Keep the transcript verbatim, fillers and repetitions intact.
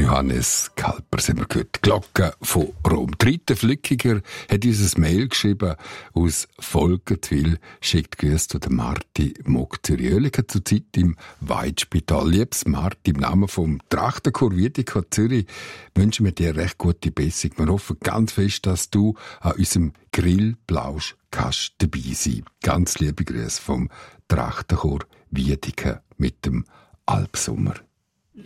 Johannes Kalper sind wir gehört. Die Glocke von Rom. Dritte Flückiger hat uns ein Mail geschrieben aus Volkertwil. Schickt Grüße zu der Marti Mock-Zürich-Oerlikon, zurzeit im Weidspital. Liebes Marti, im Namen vom Trachtenchor Wiedeke Zürich wünschen wir dir recht gute Besserung. Wir hoffen ganz fest, dass du an unserem Grillplausch kannst dabei sein. Ganz liebe Grüße vom Trachtenchor Wiedeke mit dem Albsommer.